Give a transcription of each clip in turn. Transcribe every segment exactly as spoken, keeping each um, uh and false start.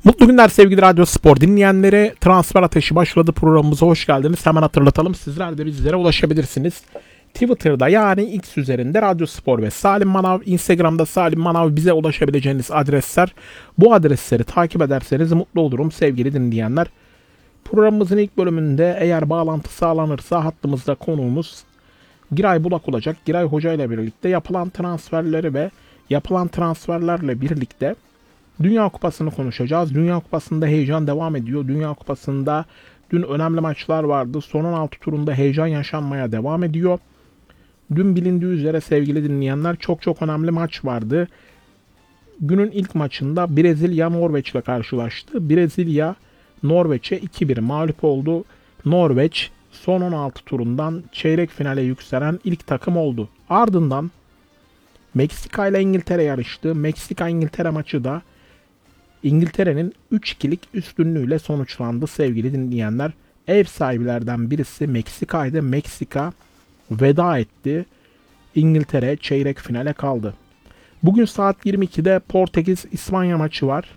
Mutlu günler sevgili Radyo Spor dinleyenleri. Transfer Ateşi başladı, programımıza hoş geldiniz. Hemen hatırlatalım, sizler de bizlere ulaşabilirsiniz. Twitter'da yani X üzerinde Radyo Spor ve Salim Manav, Instagram'da Salim Manav bize ulaşabileceğiniz adresler. Bu adresleri takip ederseniz mutlu olurum sevgili dinleyenler. Programımızın ilk bölümünde eğer bağlantı sağlanırsa hattımızda konuğumuz Giray Bulak olacak. Giray Hoca ile birlikte yapılan transferleri ve yapılan transferlerle birlikte Dünya Kupası'nı konuşacağız. Dünya Kupası'nda heyecan devam ediyor. Dünya Kupası'nda dün önemli maçlar vardı. Son on altı turunda heyecan yaşanmaya devam ediyor. Dün bilindiği üzere sevgili dinleyenler çok çok önemli maç vardı. Günün ilk maçında Brezilya Norveç ile karşılaştı. Brezilya Norveç'e iki bir mağlup oldu. Norveç son on altı turundan çeyrek finale yükselen ilk takım oldu. Ardından Meksika ile İngiltere yarıştı. Meksika-İngiltere maçı da İngiltere'nin üç ikilik üstünlüğüyle sonuçlandı sevgili dinleyenler. Ev sahibilerden birisi Meksika'ydı. Meksika veda etti. İngiltere çeyrek finale kaldı. Bugün saat yirmi ikide Portekiz-İspanya maçı var.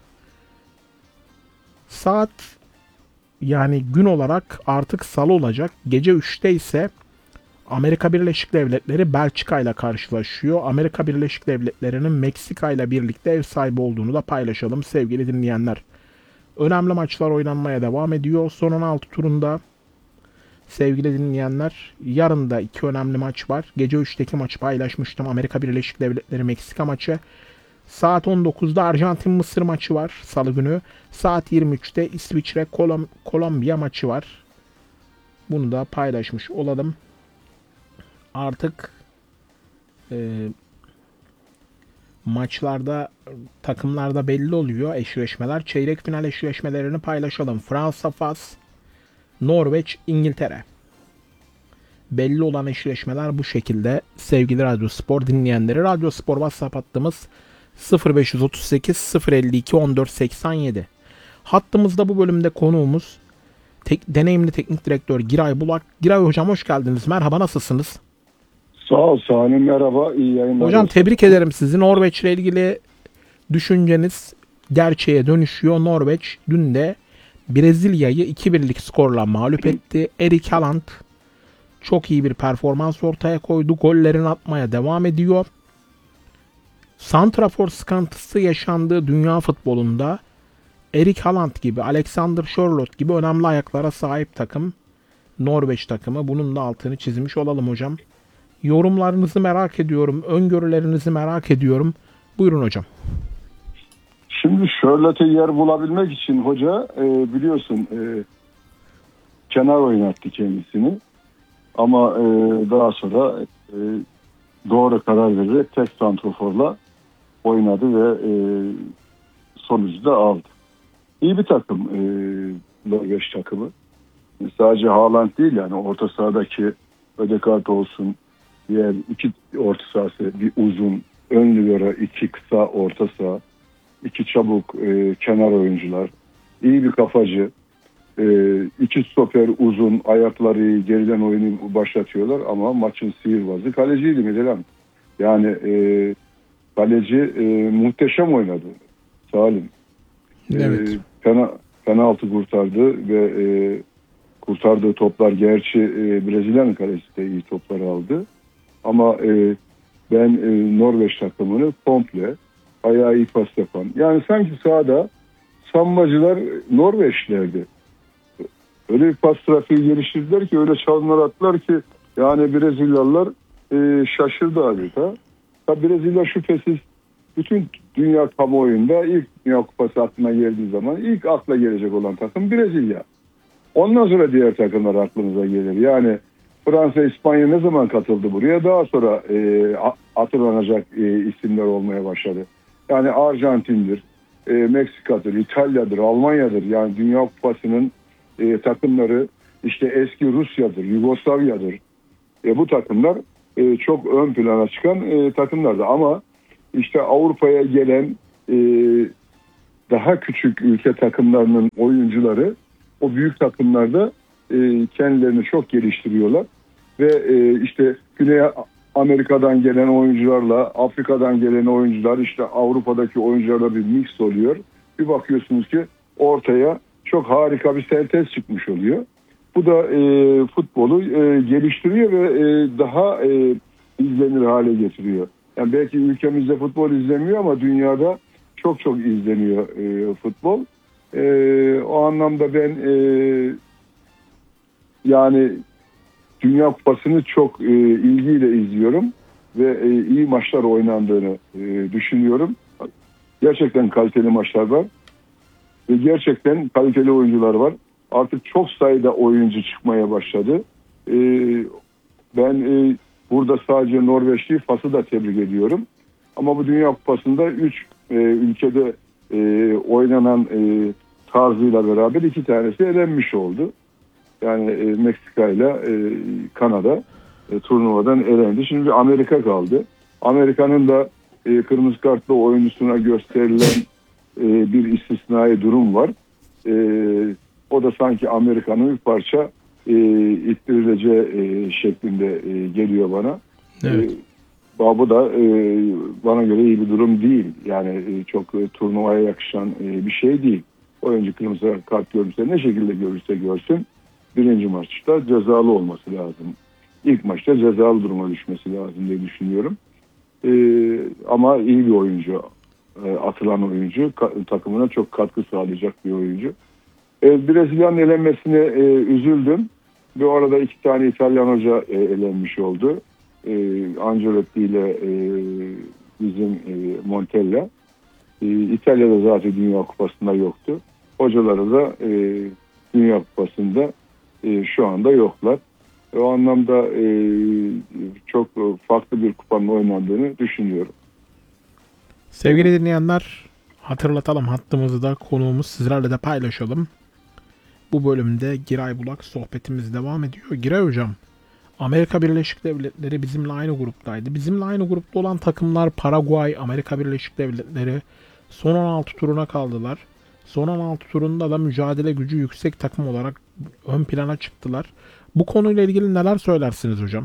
Saat yani gün olarak artık salı olacak. Gece üçte ise Amerika Birleşik Devletleri Belçika ile karşılaşıyor. Amerika Birleşik Devletleri'nin Meksika ile birlikte ev sahibi olduğunu da paylaşalım sevgili dinleyenler. Önemli maçlar oynanmaya devam ediyor. Son on altı turunda sevgili dinleyenler yarın da iki önemli maç var. Gece üçteki maçı paylaşmıştım. Amerika Birleşik Devletleri Meksika maçı. Saat on dokuzda Arjantin Mısır maçı var salı günü. Saat yirmi üçte İsviçre Kolom Kolombiya maçı var. Bunu da paylaşmış olalım. Artık e, maçlarda, takımlarda belli oluyor eşleşmeler. Çeyrek final eşleşmelerini paylaşalım. Fransa, Fas, Norveç, İngiltere. Belli olan eşleşmeler bu şekilde sevgili Radyo Spor dinleyenleri. Radyo Spor WhatsApp hattımız sıfır beş otuz sekiz sıfır elli iki on dört seksen yedi. Hattımızda bu bölümde konuğumuz tek, deneyimli teknik direktör Giray Bulak. Giray Hocam hoş geldiniz. Merhaba, nasılsınız? Sağ ol Salim, merhaba, iyi yayınlar. Hocam tebrik ederim sizi. Norveç ile ilgili düşünceniz gerçeğe dönüşüyor. Norveç dün de Brezilya'yı iki birlik skorla mağlup etti. Erling Haaland çok iyi bir performans ortaya koydu. Gollerini atmaya devam ediyor. Santrafor sıkıntısı yaşandığı dünya futbolunda Erling Haaland gibi, Alexander Sørloth gibi önemli ayaklara sahip takım Norveç takımı. Bunun da altını çizmiş olalım hocam. Yorumlarınızı merak ediyorum. Öngörülerinizi merak ediyorum. Buyurun hocam. Şimdi Sørloth'e yer bulabilmek için hoca e, biliyorsun e, kenar oynattı kendisini. Ama e, daha sonra e, doğru karar vererek tek santraforla oynadı ve e, sonucu da aldı. İyi bir takım e, Norveç takımı. Sadece Haaland değil, yani orta sahadaki Ødegaard olsun, diğer iki orta sahası, bir uzun ön libero, iki kısa orta saha, iki çabuk e, kenar oyuncular, iyi bir kafacı, e, iki stoper uzun, ayakları geriden oyunu başlatıyorlar ama maçın sihirbazı kaleciydi Midtjylland. Yani e, kaleci e, muhteşem oynadı Salim. Evet. E, pena, penaltı kurtardı ve e, kurtardığı toplar, gerçi e, Brezilya'nın kalesi de iyi toplar aldı. Ama e, ben e, Norveç takımını komple ayağı iyi pas yapan. Yani sanki sahada sambacılar Norveçlerdi. Öyle bir pas trafiği geliştirdiler ki, öyle çalımlar attılar ki yani Brezilyalılar e, şaşırdı adeta. Tabi Brezilya şüphesiz bütün dünya kamuoyunda ilk Dünya Kupası aklına geldiği zaman ilk akla gelecek olan takım Brezilya. Ondan sonra diğer takımlar aklınıza gelir. Yani Fransa, İspanya ne zaman katıldı buraya? Daha sonra e, hatırlanacak e, isimler olmaya başladı. Yani Arjantin'dir, e, Meksika'dır, İtalya'dır, Almanya'dır. Yani Dünya Kupası'nın e, takımları işte eski Rusya'dır, Yugoslavya'dır. E, bu takımlar e, çok ön plana çıkan e, takımlardı. Ama işte Avrupa'ya gelen e, daha küçük ülke takımlarının oyuncuları o büyük takımlarda e, kendilerini çok geliştiriyorlar. Ve e, işte Güney Amerika'dan gelen oyuncularla Afrika'dan gelen oyuncular, işte Avrupa'daki oyuncularla bir mix oluyor. Bir bakıyorsunuz ki ortaya çok harika bir sentez çıkmış oluyor. Bu da e, futbolu e, geliştiriyor ve e, daha e, izlenir hale getiriyor. Yani belki ülkemizde futbol izlemiyor ama dünyada çok çok izleniyor e, futbol. E, o anlamda ben e, yani Dünya Kupası'nı çok e, ilgiyle izliyorum ve e, iyi maçlar oynandığını e, düşünüyorum. Gerçekten kaliteli maçlar var ve gerçekten kaliteli oyuncular var. Artık çok sayıda oyuncu çıkmaya başladı. E, ben e, burada sadece Norveçli Fas'ı da tebrik ediyorum. Ama bu Dünya Kupası'nda üç e, ülkede e, oynanan e, tarzıyla beraber iki tanesi elenmiş oldu. Yani e, Meksika ile e, Kanada e, turnuvadan elendi. Şimdi Amerika kaldı. Amerika'nın da e, kırmızı kartlı oyuncusuna gösterilen e, bir istisnai durum var. E, o da sanki Amerika'nın bir parça e, ittirileceği e, şeklinde e, geliyor bana. Evet. E, bu da e, bana göre iyi bir durum değil. Yani e, çok e, turnuvaya yakışan e, bir şey değil. Oyuncu kırmızı kart görürse ne şekilde görürse görsün birinci maçta cezalı olması lazım. İlk maçta cezalı duruma düşmesi lazım diye düşünüyorum. E, ama iyi bir oyuncu. E, atılan oyuncu. Ka- takımına çok katkı sağlayacak bir oyuncu. E, Brezilya'nın elenmesine e, üzüldüm. Ve orada iki tane İtalyan hoca e, elenmiş oldu. E, Ancelotti ile e, bizim e, Montella. E, İtalya'da zaten Dünya Kupası'nda yoktu. Hocaları da e, Dünya Kupası'nda e, şu anda yoklar. E, o anlamda e, çok farklı bir kupanın oynandığını düşünüyorum. Sevgili dinleyenler, hatırlatalım hattımızı da, konuğumuz sizlerle de paylaşalım. Bu bölümde Giray Bulak sohbetimiz devam ediyor. Giray hocam, Amerika Birleşik Devletleri bizimle aynı gruptaydı. Bizimle aynı grupta olan takımlar Paraguay, Amerika Birleşik Devletleri son on altı turuna kaldılar. Son on altı turunda da mücadele gücü yüksek takım olarak ön plana çıktılar. Bu konuyla ilgili neler söylersiniz hocam?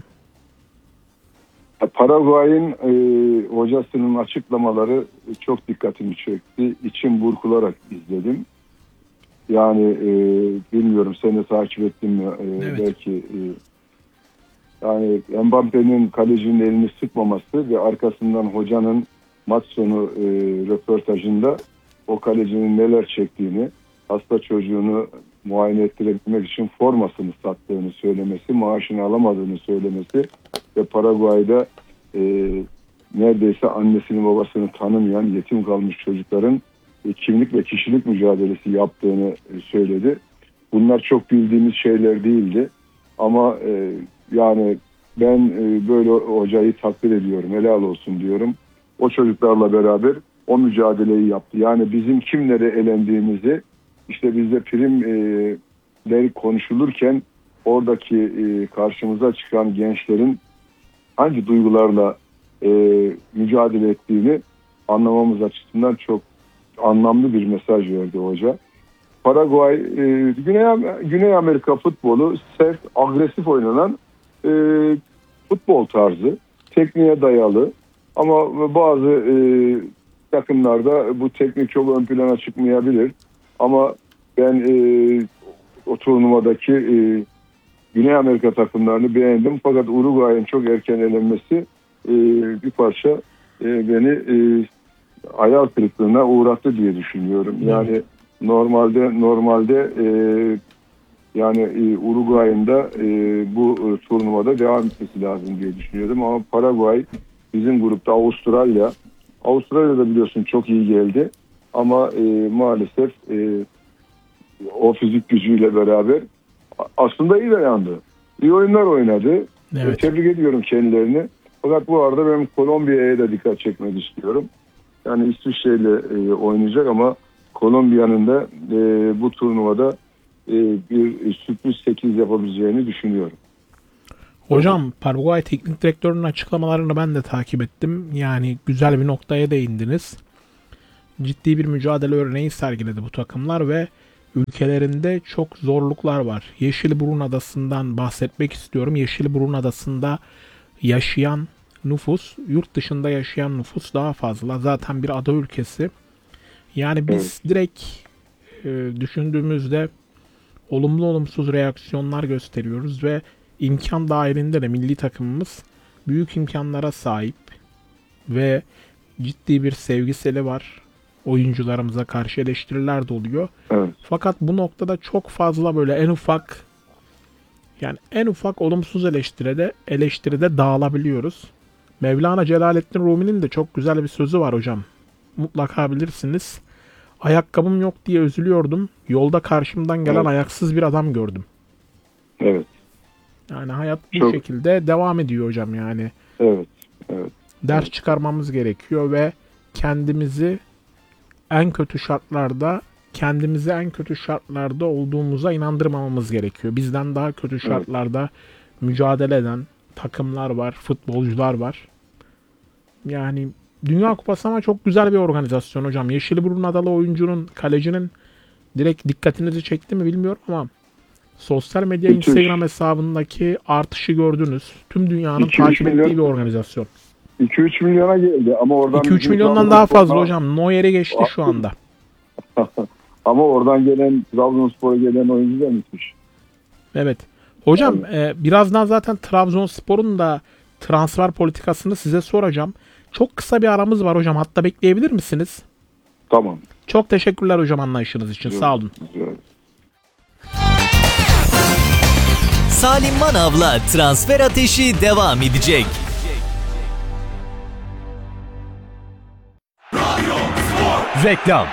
Paraguay'ın e, hocasının açıklamaları çok dikkatimi çekti. İçim burkularak izledim. Yani e, bilmiyorum, sen de takip ettin mi? E, Evet. Belki e, yani Mbappe'nin kalecinin elini sıkmaması ve arkasından hocanın maç sonu e, röportajında o kalecinin neler çektiğini, hasta çocuğunu muayene ettirebilmek için formasını sattığını söylemesi, maaşını alamadığını söylemesi ve Paraguay'da e, neredeyse annesini babasını tanımayan yetim kalmış çocukların e, kimlik ve kişilik mücadelesi yaptığını e, söyledi. Bunlar çok bildiğimiz şeyler değildi ama e, yani ben e, böyle hocayı takdir ediyorum, helal olsun diyorum. O çocuklarla beraber o mücadeleyi yaptı. Yani bizim kimlere elendiğimizi, işte bizde primler konuşulurken oradaki e, karşımıza çıkan gençlerin hangi duygularla e, mücadele ettiğini anlamamız açısından çok anlamlı bir mesaj verdi hoca. Paraguay, e, Güney, Güney Amerika futbolu sert, agresif oynanan e, futbol tarzı, tekniğe dayalı ama bazı e, takımlarda bu teknik çok ön plana çıkmayabilir. Ama ben e, o turnuvadaki e, Güney Amerika takımlarını beğendim. Fakat Uruguay'ın çok erken elenmesi e, bir parça e, beni e, hayal kırıklığına uğrattı diye düşünüyorum. Yani normalde normalde e, yani e, Uruguay'ın da e, bu e, turnuvada devam etmesi lazım diye düşünüyordum. Ama Paraguay bizim grupta Avustralya. Avustralya'da biliyorsun çok iyi geldi. Ama e, maalesef e, o fizik gücüyle beraber aslında iyi dayandı. İyi oyunlar oynadı. Evet. E, tebrik ediyorum kendilerini. Fakat bu arada ben Kolombiya'ya da dikkat çekmek istiyorum. Yani İsviçre'yle e, oynayacak ama Kolombiya'nın da e, bu turnuvada e, bir sürpriz sekiz yapabileceğini düşünüyorum. Hocam, Paraguay Teknik Direktörü'nün açıklamalarını ben de takip ettim. Yani güzel bir noktaya değindiniz. Ciddi bir mücadele örneği sergiledi bu takımlar ve ülkelerinde çok zorluklar var. Yeşilburun Adası'ndan bahsetmek istiyorum. Yeşilburun Adası'nda yaşayan nüfus, yurt dışında yaşayan nüfus daha fazla. Zaten bir ada ülkesi. Yani biz Evet. direkt e, düşündüğümüzde olumlu olumsuz reaksiyonlar gösteriyoruz ve imkan dahilinde de milli takımımız büyük imkanlara sahip ve ciddi bir sevgiseli var. Oyuncularımıza karşı eleştiriler de oluyor. Evet. Fakat bu noktada çok fazla böyle en ufak yani en ufak olumsuz eleştiride eleştiride dağılabiliyoruz. Mevlana Celaleddin Rumi'nin de çok güzel bir sözü var hocam. Mutlaka bilirsiniz. Ayakkabım yok diye üzülüyordum. Yolda karşımdan gelen Evet. ayaksız bir adam gördüm. Evet. Yani hayat bu Çok- şekilde devam ediyor hocam yani. Evet. Evet. Ders çıkarmamız gerekiyor ve kendimizi en kötü şartlarda kendimizi en kötü şartlarda olduğumuza inandırmamamız gerekiyor. Bizden daha kötü şartlarda mücadele eden takımlar var, futbolcular var. Yani Dünya Kupası ama çok güzel bir organizasyon hocam. Yeşilburun adalı oyuncunun, kalecinin direkt dikkatinizi çekti mi bilmiyorum ama sosyal medya Müthiş. Instagram hesabındaki artışı gördünüz. Tüm dünyanın iki üç takip ettiği milyon bir organizasyon. iki üç milyona geldi ama oradan iki üç bizim milyondan daha fazla Trabzonspor- hocam. Neuer'e geçti şu anda. Ama oradan gelen Trabzonspor'a gelen oyuncu da müthiş. Evet. Hocam e, birazdan zaten Trabzonspor'un da transfer politikasını size soracağım. Çok kısa bir aramız var hocam. Hatta bekleyebilir misiniz? Tamam. Çok teşekkürler hocam anlayışınız için. Güzel. Sağ olun. Güzel. Salim Manav'la transfer ateşi devam edecek. Reklam.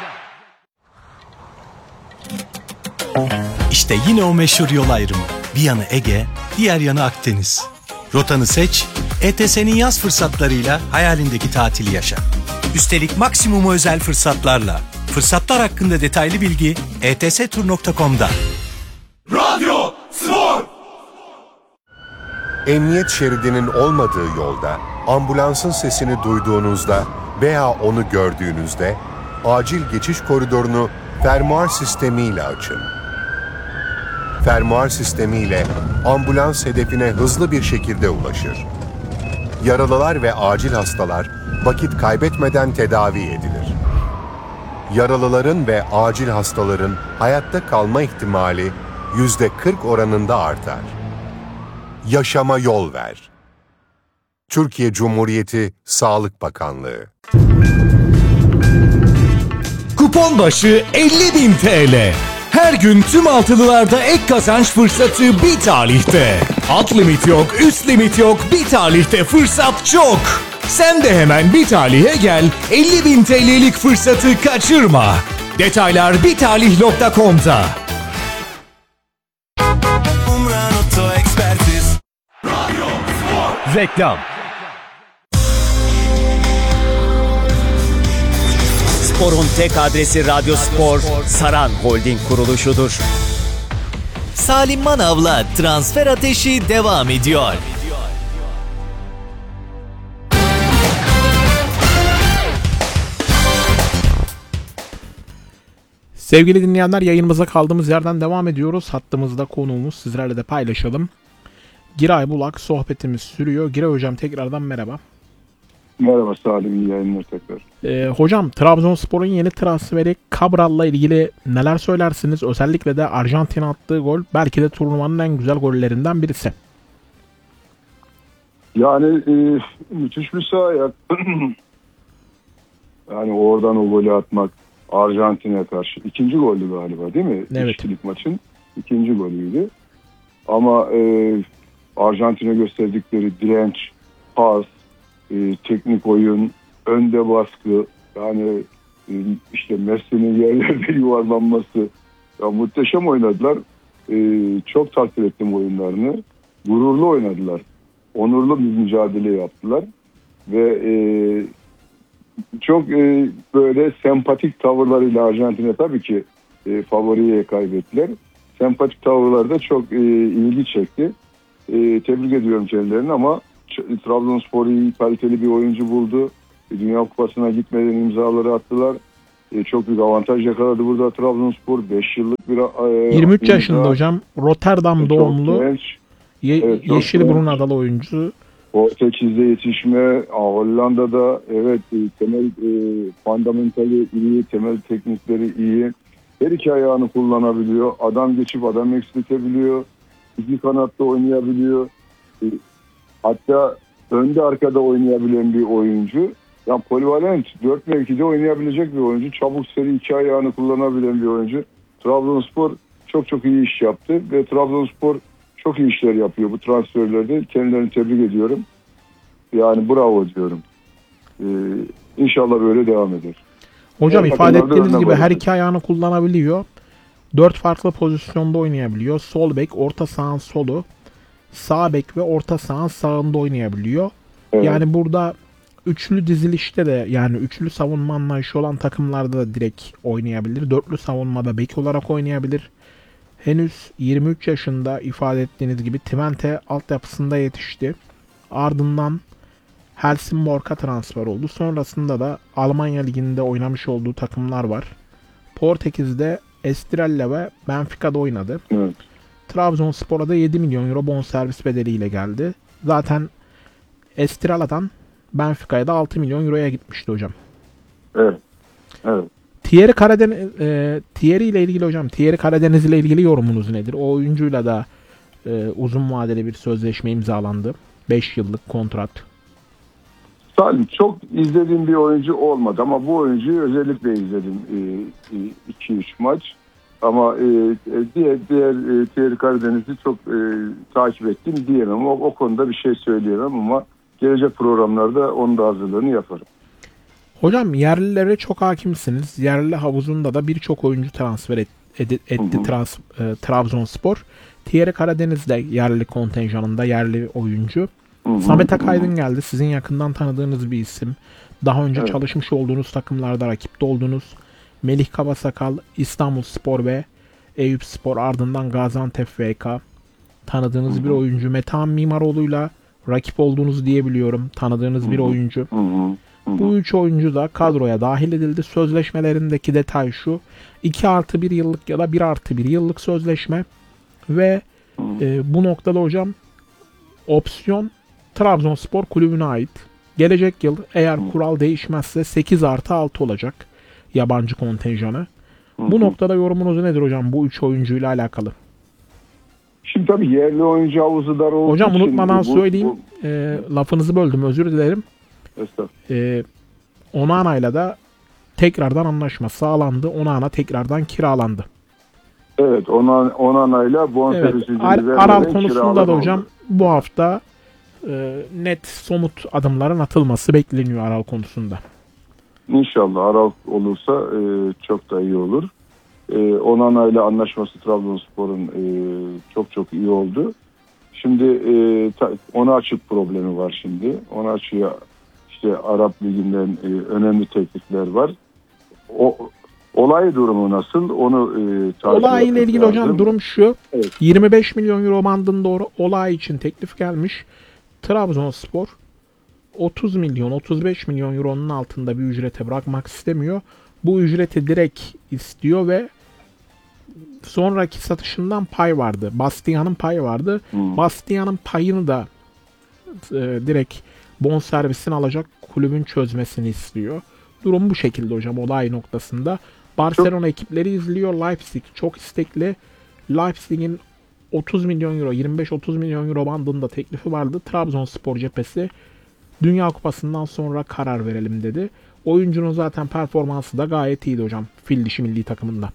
İşte yine o meşhur yol ayrımı. Bir yanı Ege, diğer yanı Akdeniz. Rotanı seç, E T S'nin yaz fırsatlarıyla hayalindeki tatili yaşa. Üstelik maksimum özel fırsatlarla. Fırsatlar hakkında detaylı bilgi e t s tur nokta com'da. Emniyet şeridinin olmadığı yolda, ambulansın sesini duyduğunuzda veya onu gördüğünüzde acil geçiş koridorunu fermuar sistemiyle açın. Fermuar sistemiyle ambulans hedefine hızlı bir şekilde ulaşır. Yaralılar ve acil hastalar vakit kaybetmeden tedavi edilir. Yaralıların ve acil hastaların hayatta kalma ihtimali yüzde kırk oranında artar. Yaşama yol ver. Türkiye Cumhuriyeti Sağlık Bakanlığı. Kupon başı elli bin T L. Her gün tüm altılılarda ek kazanç fırsatı bir talihte. Alt limit yok, üst limit yok, bir talihte fırsat çok. Sen de hemen bir talihe gel, elli bin T L'lik fırsatı kaçırma. Detaylar bitalih nokta com'da. Reklam. Spor'un tek adresi Radyo Spor, Saran Holding kuruluşudur. Salim Manav'la transfer ateşi devam ediyor. Sevgili dinleyenler yayınımıza kaldığımız yerden devam ediyoruz. Hattımızda konuğumuz sizlerle de paylaşalım. Giray Bulak sohbetimiz sürüyor. Giray hocam tekrardan merhaba. Merhaba Salim, iyi yayınlar tekrar. Ee, hocam Trabzonspor'un yeni transferi Cabral'la ilgili neler söylersiniz? Özellikle de Arjantin'e attığı gol belki de turnuvanın en güzel gollerinden birisi. Yani e, müthiş bir sağ ayak. Yani oradan o golü atmak Arjantin'e karşı. ikinci goldü galiba değil mi? Evet. İkişilik maçın ikinci golüydü. Ama e, Arjantin'e gösterdikleri direnç, pas, e, teknik oyun, önde baskı, yani e, işte Messi'nin yerlerde yuvarlanması, ya muhteşem oynadılar. E, çok takdir ettim oyunlarını. Gururlu oynadılar. Onurlu bir mücadele yaptılar. Ve e, çok e, böyle sempatik tavırlarıyla Arjantin'e tabii ki e, favoriye kaybettiler. Sempatik tavırları da çok e, ilgi çekti. E, tebrik ediyorum kendilerini ama Trabzonspor iyi, kaliteli bir oyuncu buldu. E, Dünya Kupası'na gitmeden imzaları attılar. E, çok büyük avantaj yakaladı burada Trabzonspor. beş yıllık bir e, yirmi üç imza. yaşında hocam. Rotterdam Çok doğumlu. genç. Ye- Evet, çok Yeşilburun genç. adalı oyuncu. Portekiz'de yetişme, Hollanda'da evet temel e, fundamentali iyi, temel teknikleri iyi. Her iki ayağını kullanabiliyor. Adam geçip adam eksiltebiliyor. İki kanatta oynayabiliyor. E, hatta önde arkada oynayabilen bir oyuncu. Yani polivalent, dört mevkide oynayabilecek bir oyuncu. Çabuk seri iki ayağını kullanabilen bir oyuncu. Trabzonspor çok çok iyi iş yaptı ve Trabzonspor çok iyi işler yapıyor bu transferlerde. Kendilerini tebrik ediyorum. Yani bravo diyorum. Ee, İnşallah böyle devam eder. Hocam Evet, ifade takımlarda ettiğiniz önlem gibi her alıyor. iki ayağını kullanabiliyor. Dört farklı pozisyonda oynayabiliyor. Sol bek, orta sahanın solu, sağ bek ve orta sahanın sağında oynayabiliyor. Evet. Yani burada üçlü dizilişte de, yani üçlü savunma anlayışı olan takımlarda da direkt oynayabilir. Dörtlü savunmada bek olarak oynayabilir. Henüz yirmi üç yaşında, ifade ettiğiniz gibi Twente altyapısında yetişti. Ardından Helsingborg'a transfer oldu. Sonrasında da Almanya Ligi'nde oynamış olduğu takımlar var. Portekiz'de Estrella ve Benfica'da oynadı. Evet. Trabzonspor'a da yedi milyon euro bonservis bedeliyle geldi. Zaten Estrella'dan Benfica'ya da altı milyon euroya gitmişti hocam. Evet. Evet. Thierry Karadeniz, e, Thierry ile ilgili hocam, Thierry Karadeniz ile ilgili yorumunuz nedir? O oyuncuyla da e, uzun vadeli bir sözleşme imzalandı. beş yıllık kontrat. Salim, çok izlediğim bir oyuncu olmadı ama bu oyuncuyu özellikle izledim iki üç maç. Ama e, diğer diğer e, Thierry Karadeniz'i çok e, takip ettim diyemem. O, o konuda bir şey söyleyemem ama gelecek programlarda onun da hazırlığını yaparım. Hocam yerlilere çok hakimsiniz. Yerli havuzunda da birçok oyuncu transfer et, ed, etti Hı hı. Trans, e, Trabzonspor. Thierry Karadeniz de yerli kontenjanında yerli oyuncu. Hı hı. Samet Akaydın geldi. Sizin yakından tanıdığınız bir isim. Daha önce Evet. çalışmış olduğunuz takımlarda rakipte oldunuz. Melih Kabasakal, İstanbulspor ve Eyüpspor, ardından Gaziantep F K. Tanıdığınız Hı hı. bir oyuncu. Metehan Mimaroğlu'yla rakip olduğunuz diyebiliyorum. Tanıdığınız bir Hı hı. oyuncu. Hı hı. Hı hı. Bu üç oyuncu da kadroya dahil edildi. Sözleşmelerindeki detay şu: iki artı bir yıllık ya da bir artı bir yıllık sözleşme ve Hı. e, bu noktada hocam opsiyon Trabzonspor kulübüne ait. Gelecek yıl eğer Hı. kural değişmezse sekiz artı altı olacak yabancı kontenjanı. Hı Bu hı. noktada yorumunuz nedir hocam bu üç oyuncuyla alakalı? Şimdi tabii yerli oyuncu havuzu dar olduğu Hocam için unutmadan bu- söyleyeyim. bu- E, lafınızı böldüm, özür dilerim. Estağfurullah. E, Onana'yla da tekrardan anlaşma sağlandı. Onana tekrardan kiralandı. Evet, ona Onana'yla bonservis Evet. ücreti Ar- vermeden Aral konusunda kiralık da oldu. hocam bu hafta e, net somut adımların atılması bekleniyor Aral konusunda. İnşallah Aral olursa e, çok da iyi olur. E, Onana'yla anlaşması Trabzonspor'un e, çok çok iyi oldu. Şimdi e, ta, ona açık problemi var şimdi. Ona açıya işte Arap Ligi'nden e, önemli teklifler var. O olay durumu nasıl? Onu e, takip Olay ile etmek ilgili lazım. hocam durum şu. Evet. yirmi beş milyon euro bandında doğru olay için teklif gelmiş. Trabzonspor otuz milyon otuz beş milyon euronun altında bir ücrete bırakmak istemiyor. Bu ücreti direkt istiyor ve sonraki satışından pay vardı. Bastian'ın payı vardı. Hmm. Bastian'ın payını da e, direkt bonservisini alacak kulübün çözmesini istiyor. Durum bu şekilde hocam olay noktasında. Barcelona ekipleri izliyor. Leipzig çok istekli. Leipzig'in otuz milyon euro, yirmi beş otuz milyon euro bandında teklifi vardı. Trabzonspor cephesi Dünya Kupası'ndan sonra karar verelim dedi. Oyuncunun zaten performansı da gayet iyiydi hocam. Fil dişi milli takımında.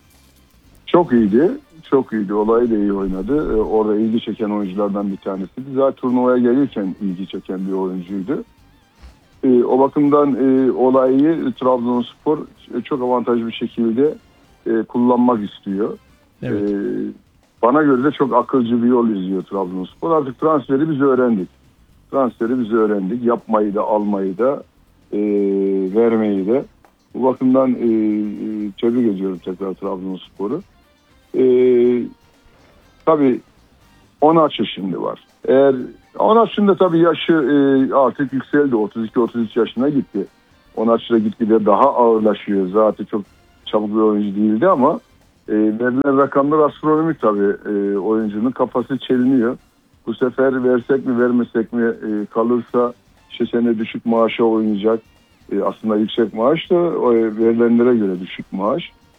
Çok iyiydi. Çok iyiydi. Olayı da iyi oynadı. Ee, orada ilgi çeken oyunculardan bir tanesiydi. Zaten turnuvaya gelirken ilgi çeken bir oyuncuydu. Ee, o bakımdan e, olayı Trabzonspor çok avantajlı bir şekilde e, kullanmak istiyor. Evet. Ee, bana göre de çok akılcı bir yol izliyor Trabzonspor. Artık transferi biz öğrendik. Transferi biz öğrendik. Yapmayı da, almayı da, e, vermeyi de. Bu bakımdan e, e, tebrik ediyorum tekrar Trabzonspor'u. E, tabii Onaçı şimdi var. Eğer Onaçı'nın da tabii yaşı e, artık yükseldi. otuz iki otuz üç yaşına gitti. Onaçı da gitgide daha ağırlaşıyor. Zaten çok çabuk bir oyuncu değildi ama e, verilen rakamlar astronomik tabii. E, oyuncunun kafası çeliniyor. Bu sefer versek mi vermesek mi e, kalırsa işte sene düşük maaşa oynayacak. E, aslında yüksek maaş da o, verilenlere göre düşük maaş.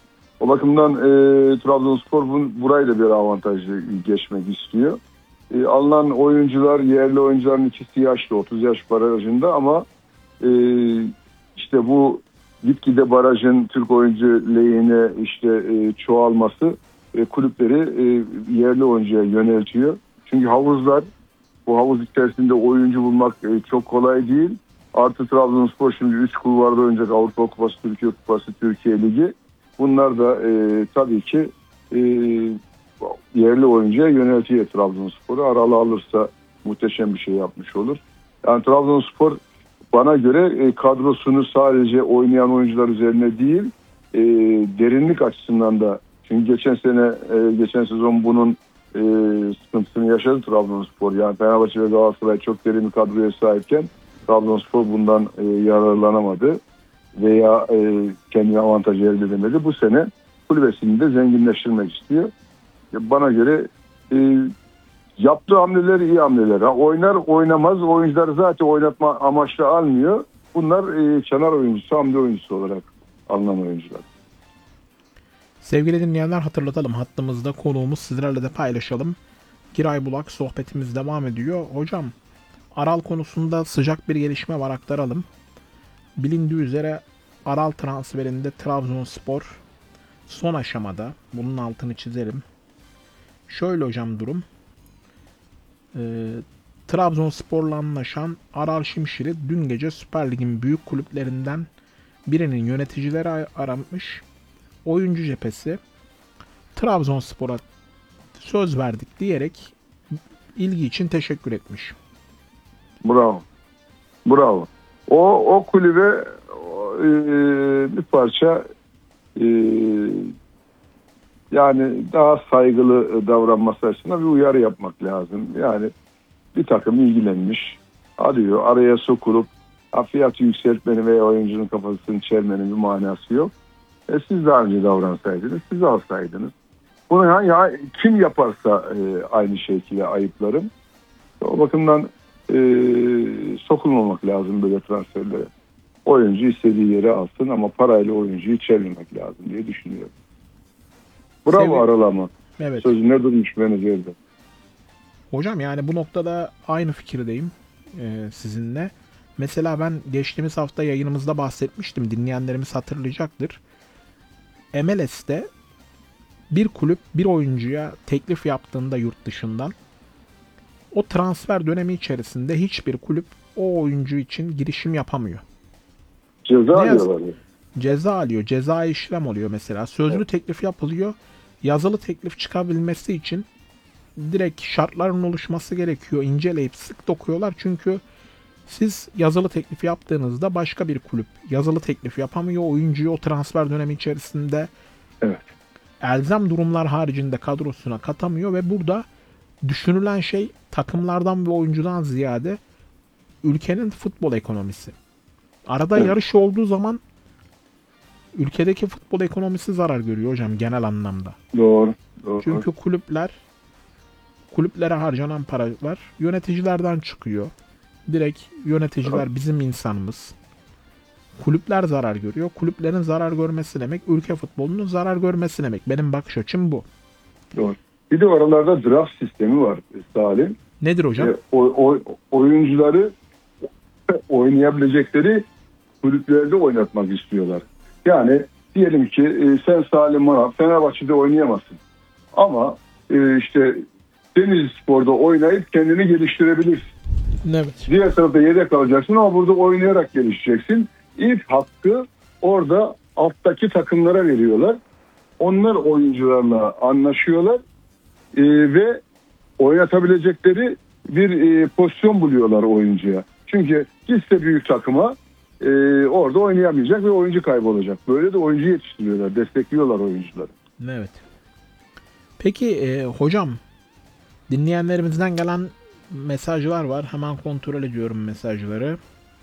O bakımdan e, Trabzonspor bu, burayı da bir avantajlı geçmek istiyor. E, alınan oyuncular, yerli oyuncuların ikisi yaşlı, otuz yaş barajında ama e, işte bu gitgide barajın Türk oyuncu lehine işte e, çoğalması e, kulüpleri e, yerli oyuncuya yöneltiyor. Çünkü havuzlar, bu havuz içerisinde oyuncu bulmak e, çok kolay değil. Artı Trabzonspor şimdi üç kulvarda oynayacak, Avrupa Kupası, Türkiye Kupası, Türkiye Ligi. Bunlar da e, tabii ki e, yerli oyuncuya yöneltiyor Trabzonspor'u. Aralı alırsa muhteşem bir şey yapmış olur. Yani Trabzonspor bana göre e, kadrosunu sadece oynayan oyuncular üzerine değil, e, derinlik açısından da, çünkü geçen sene, e, geçen sezon bunun e, sıkıntısını yaşadı Trabzonspor. Yani Fenerbahçe ve Galatasaray çok derin bir kadroya sahipken Trabzonspor bundan e, yararlanamadı veya e, kendine avantaj elde edemedi. Bu sene kulübesini de zenginleştirmek istiyor. Bana göre e, yaptığı hamleler iyi hamleler. Ha, oynar oynamaz oyuncular zaten oynatma amaçlı almıyor. Bunlar e, kenar oyuncusu, hamle oyuncusu olarak alınan oyuncular. Sevgili dinleyenler, hatırlatalım, hattımızda konuğumuz, sizlerle de paylaşalım. Giray Bulak, sohbetimiz devam ediyor. Hocam, Aral konusunda sıcak bir gelişme var, aktaralım. Bilindiği üzere Aral transferinde Trabzonspor son aşamada. Bunun altını çizelim. Şöyle hocam durum. Ee, Trabzonspor'la anlaşan Aral Şimşir'i dün gece Süper Lig'in büyük kulüplerinden birinin yöneticileri aramış. Oyuncu cephesi Trabzonspor'a söz verdik diyerek ilgi için teşekkür etmiş. Bravo. Bravo. O o kulübe e, bir parça e, yani daha saygılı davranması açısından bir uyarı yapmak lazım. Yani bir takım ilgilenmiş, arıyor, araya sokulup fiyatı yükseltmenin veya oyuncunun kafasını çelmenin bir manası yok. E siz daha önce davransaydınız, siz alsaydınız. Bunu ya, kim yaparsa e, aynı şekilde ayıplarım. O bakımdan e, sokulmamak lazım böyle transferlere. Oyuncu istediği yere alsın ama parayla oyuncuyu çelmemek lazım diye düşünüyorum. Bravo Sevi- aralama. Evet. Sözüne durmuş menajerde. Hocam yani bu noktada aynı fikirdeyim e, sizinle. Mesela ben geçtiğimiz hafta yayınımızda bahsetmiştim. Dinleyenlerimiz hatırlayacaktır. M L S'te bir kulüp bir oyuncuya teklif yaptığında yurt dışından, o transfer dönemi içerisinde hiçbir kulüp o oyuncu için girişim yapamıyor. Ceza Ne yaz- alıyorlar. ya. Ceza alıyor. Ceza işlem oluyor mesela. Sözlü Evet. teklif yapılıyor. Yazılı teklif çıkabilmesi için direkt şartların oluşması gerekiyor. İnceleyip sık dokuyorlar. Çünkü siz yazılı teklif yaptığınızda başka bir kulüp yazılı teklif yapamıyor. Oyuncuyu o transfer dönemi içerisinde Evet. elzem durumlar haricinde kadrosuna katamıyor ve burada düşünülen şey takımlardan ve oyuncudan ziyade ülkenin futbol ekonomisi. Arada Evet. yarış olduğu zaman ülkedeki futbol ekonomisi zarar görüyor hocam genel anlamda. Doğru. Doğru. Çünkü kulüpler kulüplere harcanan paralar yöneticilerden çıkıyor. Direkt yöneticiler bizim insanımız. Kulüpler zarar görüyor. Kulüplerin zarar görmesi demek ülke futbolunun zarar görmesi demek. Benim bakış açım bu. Doğru. Bir de oralarda draft sistemi var Salim. Nedir hocam? E, o, o, oyuncuları oynayabilecekleri kulüplerde oynatmak istiyorlar. Yani diyelim ki e, sen Salim Manav Fenerbahçe'de oynayamazsın. Ama e, işte Denizlispor'da oynayıp kendini geliştirebilirsin. Evet. Diğer tarafta yedek kalacaksın ama burada oynayarak gelişeceksin. İlk hakkı orada alttaki takımlara veriyorlar. Onlar oyuncularla anlaşıyorlar e, ve oynatabilecekleri bir e, pozisyon buluyorlar oyuncuya. Çünkü gitse büyük takıma e, orada oynayamayacak ve oyuncu kaybolacak. Böyle de oyuncu yetiştiriyorlar, destekliyorlar oyuncuları. Evet. Peki e, hocam, dinleyenlerimizden gelen mesajlar var. Hemen kontrol ediyorum mesajları.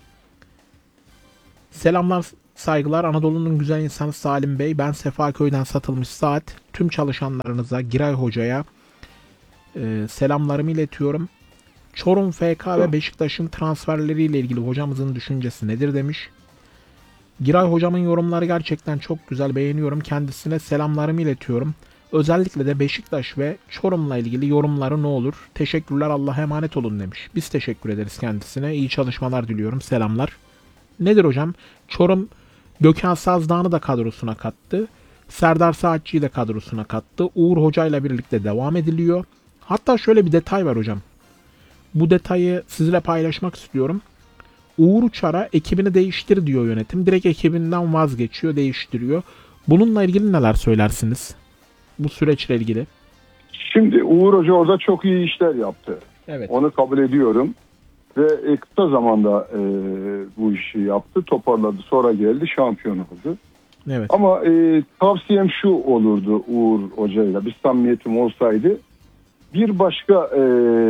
Selamlar, saygılar. Anadolu'nun güzel insanı Salim Bey. Ben Sefaköy'den satılmış saat. Tüm çalışanlarınıza, Giray Hoca'ya e, selamlarımı iletiyorum. Çorum F K ve Beşiktaş'ın transferleriyle ilgili hocamızın düşüncesi nedir demiş. Giray hocamın yorumları gerçekten çok güzel, beğeniyorum. Kendisine selamlarımı iletiyorum. Özellikle de Beşiktaş ve Çorum'la ilgili yorumları ne olur. Teşekkürler, Allah'a emanet olun demiş. Biz teşekkür ederiz kendisine. İyi çalışmalar diliyorum. Selamlar. Nedir hocam? Çorum Gökhan Sazdağ'ını da kadrosuna kattı. Serdar Saatçı'yı da kadrosuna kattı. Uğur Hoca ile birlikte devam ediliyor. Hatta şöyle bir detay var hocam. Bu detayı sizinle paylaşmak istiyorum. Uğur Uçar'a ekibini değiştir diyor yönetim. Direkt ekibinden vazgeçiyor, değiştiriyor. Bununla ilgili neler söylersiniz? Bu süreçle ilgili. Şimdi Uğur Hoca orada çok iyi işler yaptı. Evet. Onu kabul ediyorum. Ve kısa zamanda e, bu işi yaptı, toparladı. Sonra geldi, şampiyon oldu. Evet. Ama e, tavsiyem şu olurdu Uğur Hoca'yla. Bir samimiyetim olsaydı bir başka e,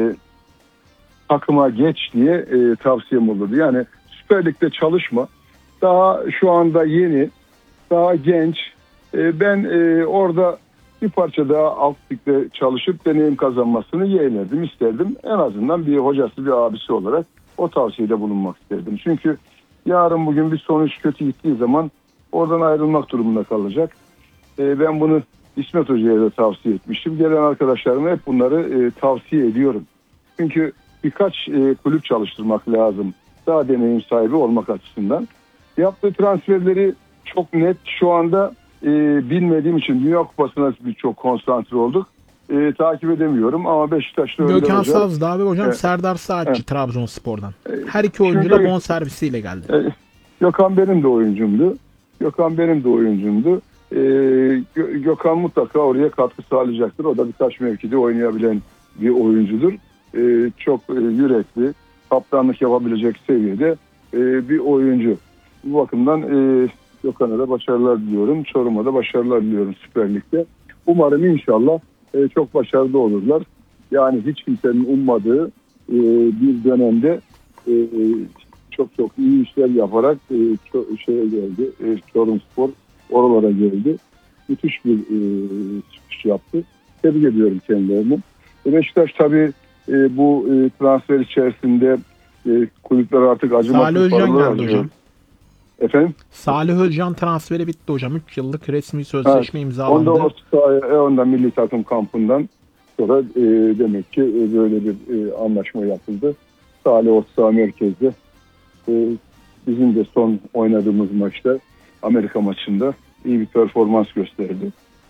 takıma geç diye e, tavsiyem olurdu. Yani Süper Lig'de çalışma. Daha şu anda yeni, daha genç. E, ben e, orada bir parça daha alt ligde çalışıp deneyim kazanmasını yeğlerdim, isterdim. En azından bir hocası, bir abisi olarak o tavsiyede bulunmak isterdim. Çünkü yarın bugün bir sonuç kötü gittiği zaman oradan ayrılmak durumunda kalacak. E, ben bunu İsmet Hoca'ya da tavsiye etmiştim. Gelen arkadaşlarıma hep bunları e, tavsiye ediyorum. Çünkü birkaç e, kulüp çalıştırmak lazım. Daha deneyim sahibi olmak açısından. Yaptığı transferleri çok net şu anda e, bilmediğim için Dünya Kupası'na çok konsantre olduk. E, takip edemiyorum ama Beşiktaş'ta öyle Gökhan hocam. Sazdağ ve hocam Evet. Serdar Saatçı Evet. Trabzonspor'dan. Her iki oyuncu da Çünkü- bonservisiyle geldi. E, Gökhan benim de oyuncumdu. Gökhan benim de oyuncumdu. E, Gö- Gökhan mutlaka oraya katkı sağlayacaktır. O da birkaç mevkide oynayabilen bir oyuncudur. E, çok e, yürekli, kaptanlık yapabilecek seviyede e, bir oyuncu. Bu bakımdan e, Gökhan'a da başarılar diliyorum. Çorum'a da başarılar diliyorum Süper Lig'de. Umarım inşallah e, çok başarılı olurlar. Yani hiç kimsenin ummadığı e, bir dönemde e, çok çok iyi işler yaparak e, ço- şeye geldi. E, Çorumspor oralara geldi. Müthiş bir e, çıkış yaptı. Tebrik ediyorum kendilerini. E, Beşiktaş tabii e, bu e, transfer içerisinde e, kulüpler artık acımasız Salih Özcan paralar geldi harcıyor. hocam. Efendim? Salih Özcan transferi bitti hocam. üç yıllık resmi sözleşme Evet. imzalandı. Onda, orta, onda milli takım kampından sonra e, demek ki e, böyle bir e, anlaşma yapıldı. Salih orta saha merkezde. E, bizim de son oynadığımız maçta Amerika maçında iyi bir performans gösterdi.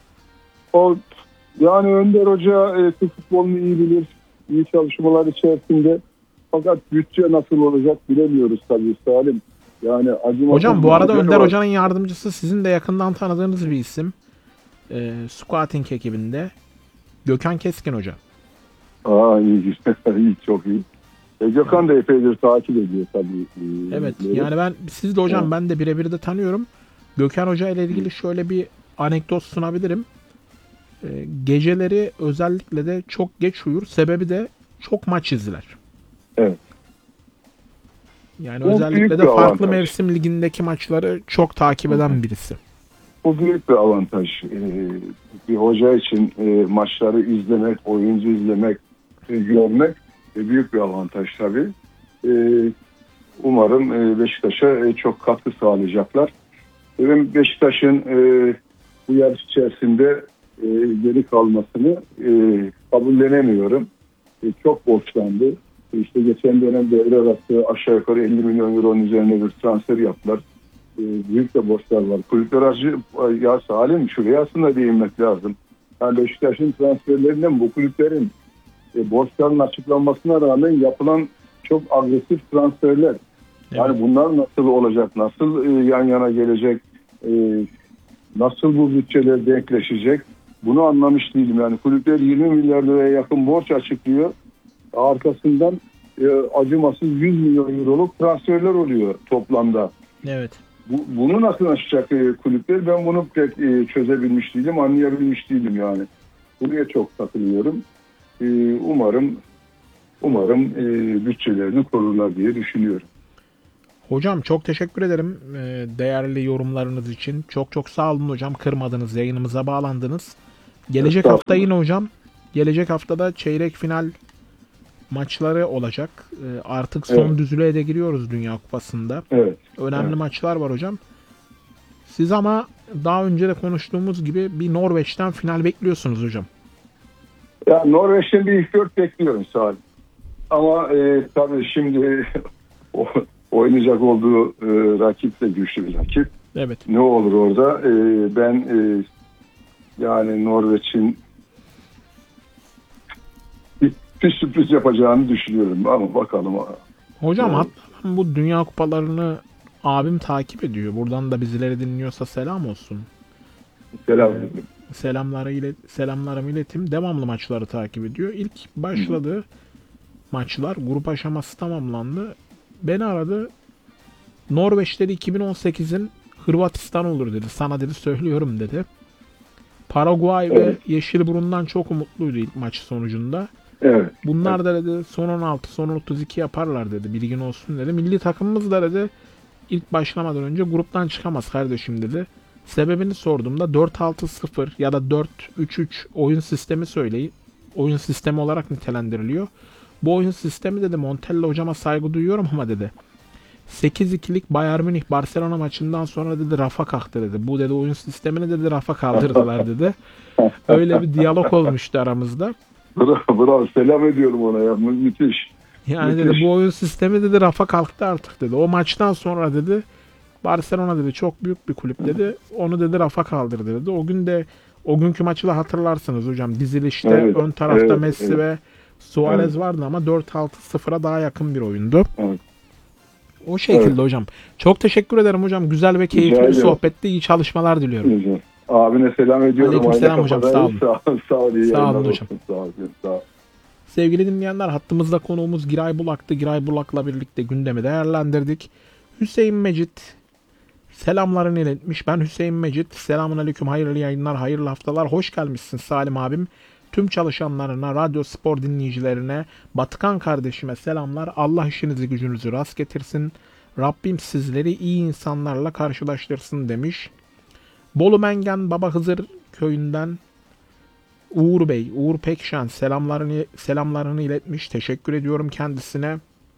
O yani Önder Hoca e, Türk futbolunu iyi bilir. İyi çalışmalar içerisinde. Fakat bütçe nasıl olacak bilemiyoruz tabii Salim. Yani acımasız Hocam bu arada bir Önder var. Hoca'nın yardımcısı sizin de yakından tanıdığınız bir isim. E, Squatting ekibinde. Gökhan Keskin Hoca. Aa iyi, iyi çok iyi. E, Gökhan da epeydir takip ediyor tabii. e, Evet böyle. yani ben siz de hocam Evet. ben de birebir de tanıyorum. Gökhan Hoca ile ilgili şöyle bir anekdot sunabilirim. Ee, geceleri özellikle de çok geç uyur. Sebebi de çok maç izler. Evet. Yani Bu büyük özellikle de bir farklı avantaj. mevsim ligindeki maçları çok takip eden birisi. Bu büyük bir avantaj. E, bir hoca için e, maçları izlemek, oyuncu izlemek, e, görmek e, büyük bir avantaj tabii. E, umarım e, Beşiktaş'a e, çok katkı sağlayacaklar. Ben Beşiktaş'ın e, bu yarış içerisinde e, geri kalmasını e, kabullenemiyorum. E, çok borçlandı. E, işte geçen dönem devre arası aşağı yukarı elli milyon euronun üzerine bir transfer yaptılar. E, büyük de borçlar var. Kulüpler acı, ya Salim şuraya aslında değinmek lazım. Yani Beşiktaş'ın transferlerinden bu kulüplerin e, borçların açıklanmasına rağmen yapılan çok agresif transferler. Yani bunlar nasıl olacak, nasıl e, yan yana gelecek, e, nasıl bu bütçeler denkleşecek bunu anlamış değilim. Yani kulüpler yirmi milyar liraya yakın borç açıklıyor. Arkasından e, acımasız yüz milyon euroluk transferler oluyor toplamda. Evet. Bu, bunu nasıl aşacak e, kulüpler? Ben bunu pek e, çözebilmiş değilim, anlayabilmiş değilim yani. Buraya çok takılıyorum. E, umarım umarım e, bütçelerini korurlar diye düşünüyorum. Hocam çok teşekkür ederim ee, değerli yorumlarınız için. Çok çok sağ olun hocam. Kırmadınız, yayınımıza bağlandınız. Gelecek Estağfurullah. hafta yine hocam. Gelecek haftada çeyrek final maçları olacak. Ee, artık son Evet. düzlüğe de giriyoruz Dünya Kupası'nda. Evet. Önemli Evet. maçlar var hocam. Siz ama daha önce de konuştuğumuz gibi bir Norveç'ten final bekliyorsunuz hocam. Ya Norveç'ten bir ilk dört bekliyorum Salih. Ama e, tabii şimdi o, oynayacak olduğu e, rakip de güçlü bir rakip. Evet. Ne olur orada? E, ben e, yani Norveç'in bir, bir sürpriz yapacağını düşünüyorum ama bakalım. Hocam Evet. hatta bu Dünya Kupalarını abim takip ediyor. Buradan da bizleri dinliyorsa selam olsun. Selam. Selamları ile selamlarımı iletim. Devamlı maçları takip ediyor. İlk başladığı maçlar grup aşaması tamamlandı. Beni aradı. Norveç dedi iki bin on sekizin Hırvatistan olur dedi. Sana dedi söylüyorum dedi. Paraguay Evet. ve Yeşilburun'dan çok umutluydu ilk maç sonucunda. Evet. Bunlar da dedi son on altı, son otuz iki yaparlar dedi. Bilgin olsun dedi. Milli takımımız da dedi ilk başlamadan önce gruptan çıkamaz kardeşim dedi. Sebebini sorduğumda dört altı sıfır ya da dört üç üç oyun sistemi söyleyin. Oyun sistemi olarak nitelendiriliyor. Bu oyun sistemi dedi Montella hocama saygı duyuyorum ama dedi sekiz ikilik Bayern Münih Barcelona maçından sonra dedi rafa kalktı dedi. Bu dedi oyun sistemini dedi rafa kaldırdılar dedi. Öyle bir diyalog olmuştu aramızda. Bravo, bravo. Selam ediyorum ona ya. Mü- Müthiş. Yani Müthiş. dedi bu oyun sistemi dedi rafa kalktı artık dedi. O maçtan sonra dedi Barcelona dedi çok büyük bir kulüp dedi. Onu dedi rafa kaldırdı dedi. O gün de o günkü maçı da hatırlarsınız hocam. Dizilişte Evet, ön tarafta evet, Messi evet. ve Suarez Evet. vardı ama dört altı sıfıra daha yakın bir oyundu. Evet. O şekilde Evet. hocam. Çok teşekkür ederim hocam. Güzel ve keyifli bir ederim. sohbetti. İyi çalışmalar diliyorum. Güzel. Abine selam ediyorum. Aleykümselam Aynı hocam, kafadayız. sağ olun. Sağ olun. Sağ olun. İyi Sağ olun yayınlar hocam. olsun. Sağ olun. Sağ olun. Sevgili dinleyenler hattımızda konuğumuz Giray Bulak'tı. Giray Bulak'la birlikte gündemi değerlendirdik. Hüseyin Mecit selamlarını iletmiş. Ben Hüseyin Mecit. Selamun aleyküm. Hayırlı yayınlar, hayırlı haftalar. Hoş gelmişsin Salim abim. Tüm çalışanlarına, radyo spor dinleyicilerine, Batıkan kardeşime selamlar. Allah işinizi gücünüzü rast getirsin. Rabbim sizleri iyi insanlarla karşılaştırsın demiş. Bolu Mengen Baba Hızır köyünden Uğur Bey, Uğur Pekşen selamlarını selamlarını iletmiş. Teşekkür ediyorum kendisine.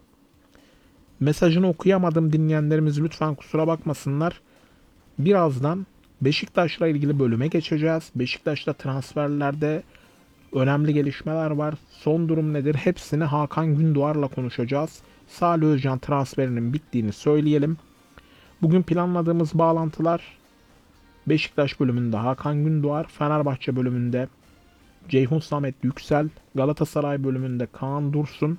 Mesajını okuyamadım dinleyenlerimiz lütfen kusura bakmasınlar. Birazdan Beşiktaş'la ilgili bölüme geçeceğiz. Beşiktaş'ta transferlerde önemli gelişmeler var. Son durum nedir? Hepsini Hakan Gündoğar'la konuşacağız. Salih Özcan transferinin bittiğini söyleyelim. Bugün planladığımız bağlantılar Beşiktaş bölümünde Hakan Gündoğar, Fenerbahçe bölümünde Ceyhun Samet Yüksel, Galatasaray bölümünde Kaan Dursun,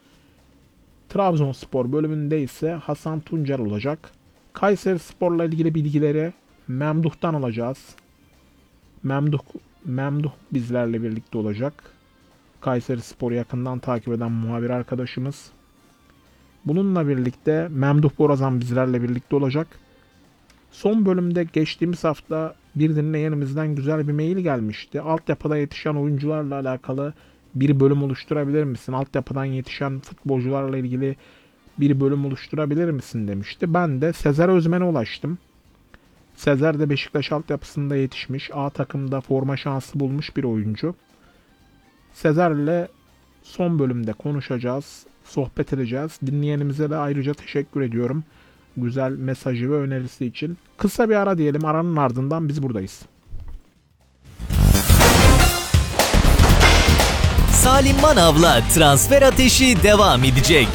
Trabzonspor bölümünde ise Hasan Tuncer olacak. Kayserispor'la ilgili bilgileri Memduh'tan alacağız. Memduh, Memduh bizlerle birlikte olacak. Kayserispor'u yakından takip eden muhabir arkadaşımız. Bununla birlikte Memduh Borazan bizlerle birlikte olacak. Son bölümde geçtiğimiz hafta bir dinleyenimizden güzel bir mail gelmişti. Altyapıda yetişen oyuncularla alakalı bir bölüm oluşturabilir misin? Altyapıdan yetişen futbolcularla ilgili bir bölüm oluşturabilir misin demişti. Ben de Sezer Özmen'e ulaştım. Sezer de Beşiktaş altyapısında yetişmiş. A takımda forma şansı bulmuş bir oyuncu. Sezer'le son bölümde konuşacağız. Sohbet edeceğiz. Dinleyenimize de ayrıca teşekkür ediyorum. Güzel mesajı ve önerisi için. Kısa bir ara diyelim. Aranın ardından biz buradayız. Salim Manav'la Transfer Ateşi devam edecek.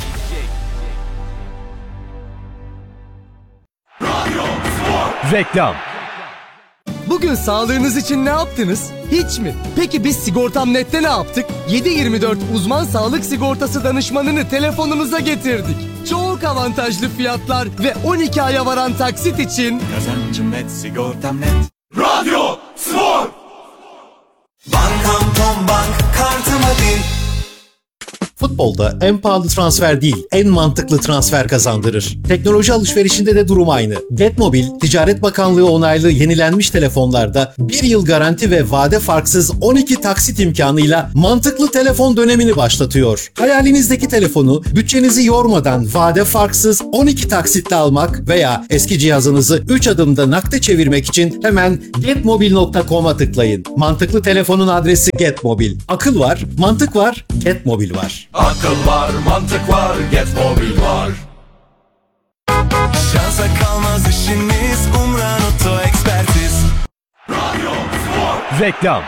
Reklam. Bugün sağlığınız için ne yaptınız? Hiç mi? Peki biz Sigortam Net'te ne yaptık? yedi yirmi dört uzman sağlık sigortası danışmanını telefonumuza getirdik. Çok avantajlı fiyatlar ve on iki aya varan taksit için Kazancım net, sigortam net. Radyo Spor. Bankam Tom Bank kartıma bir. Futbolda en pahalı transfer değil, en mantıklı transfer kazandırır. Teknoloji alışverişinde de durum aynı. Getmobil, Ticaret Bakanlığı onaylı yenilenmiş telefonlarda bir yıl garanti ve vade farksız on iki taksit imkanıyla mantıklı telefon dönemini başlatıyor. Hayalinizdeki telefonu bütçenizi yormadan vade farksız on iki taksitle almak veya eski cihazınızı üç adımda nakde çevirmek için hemen getmobil nokta com'a tıklayın. Mantıklı telefonun adresi Getmobil. Akıl var, mantık var, Getmobil var. Akıl var, mantık var, Getmobil var. Şansa kalmaz işiniz, Umran Oto Ekspertiz. Radyo Spor. Reklam.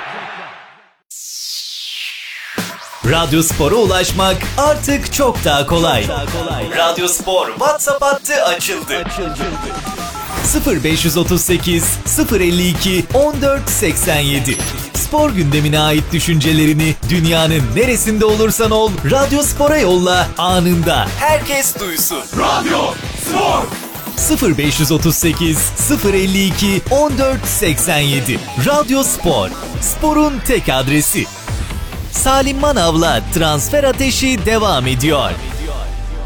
Radyo Spor'a ulaşmak artık çok daha kolay. Radyo Spor WhatsApp hattı açıldı. sıfır beş otuz sekiz sıfır elli iki on dört seksen yedi. Spor gündemine ait düşüncelerini dünyanın neresinde olursan ol, Radyo Spor'a yolla, anında herkes duysun. Radyo Spor. sıfır beş otuz sekiz sıfır elli iki on dört seksen yedi. Radyo Spor, sporun tek adresi. Salim Manav'la Transfer Ateşi devam ediyor.